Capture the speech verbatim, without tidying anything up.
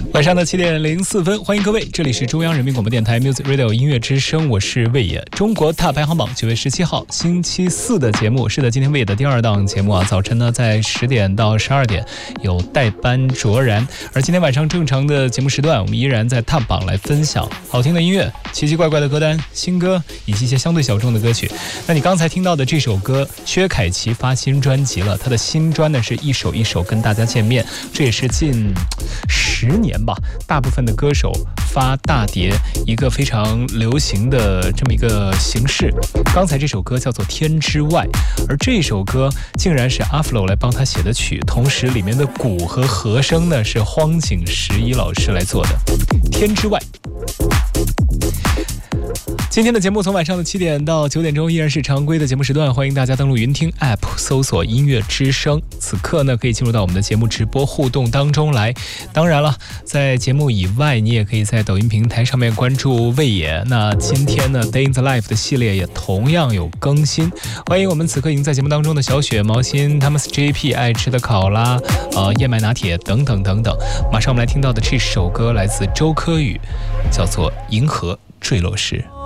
晚上的七点零四分，欢迎各位，这里是中央人民广播电台 Music Radio 音乐之声，我是魏野。中国大排行榜九月十七号星期四的节目，是的，今天魏野的第二档节目啊，早晨呢在十点到十二点有代班卓然，而今天晚上正常的节目时段，我们依然在 Top 榜来分享好听的音乐、奇奇怪怪的歌单、新歌以及一些相对小众的歌曲。那你刚才听到的这首歌，薛凯琪发新专辑了，他的新专呢是一首一首跟大家见面，这也是近十年吧，大部分的歌手发大碟一个非常流行的这么一个形式。刚才这首歌叫做《天之外》，而这首歌竟然是阿弗罗来帮他写的曲，同时里面的鼓和和声呢是荒井十一老师来做的。《天之外》今天的节目从晚上的七点到九点钟依然是常规的节目时段，欢迎大家登录云听 App 搜索音乐之声。此刻呢可以进入到我们的节目直播互动当中来。当然了，在节目以外，你也可以在抖音平台上面关注魏野。那今天呢 Day in the Life 的系列也同样有更新，欢迎我们此刻已经在节目当中的小雪、毛心、他们 J P 爱吃的考拉、呃燕麦拿铁等等等等。马上我们来听到的这首歌来自周柯宇，叫做《银河坠落时》。